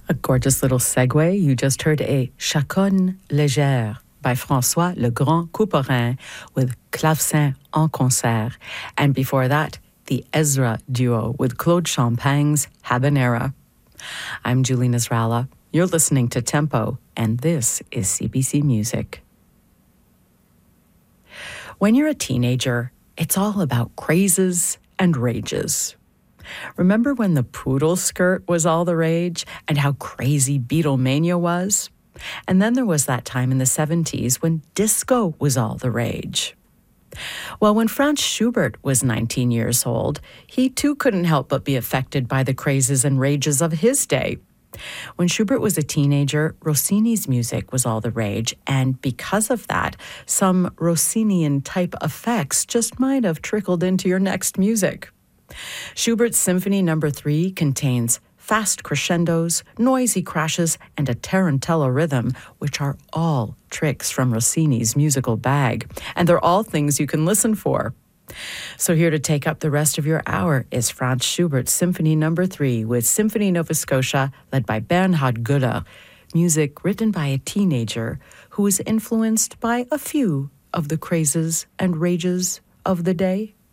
A gorgeous little segue. You just heard a Chaconne légère by François Le Grand Couperin with Clavecin en concert. And before that, the Ezra duo with Claude Champagne's Habanera. I'm Julie Nasrallah. You're listening to Tempo, and this is CBC Music. When you're a teenager, it's all about crazes and rages. Remember when the poodle skirt was all the rage and how crazy Beatlemania was? And then there was that time in the 70s when disco was all the rage. Well, when Franz Schubert was 19 years old, he too couldn't help but be affected by the crazes and rages of his day. When Schubert was a teenager, Rossini's music was all the rage, and because of that, some Rossinian-type effects just might have trickled into your next music. Schubert's Symphony No. 3 contains fast crescendos, noisy crashes, and a tarantella rhythm, which are all tricks from Rossini's musical bag. And they're all things you can listen for. So here to take up the rest of your hour is Franz Schubert's Symphony No. 3 with Symphony Nova Scotia, led by Bernhard Göller, music written by a teenager who was influenced by a few of the crazes and rages of the day.